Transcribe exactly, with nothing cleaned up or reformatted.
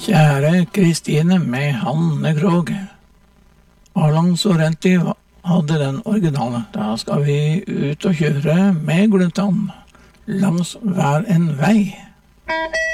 Kjære Kristine med Hanne Krogh. Arlang Sorrenti hadde den originale. Da skal vi ut og kjøre med gluttan langs hver en vei.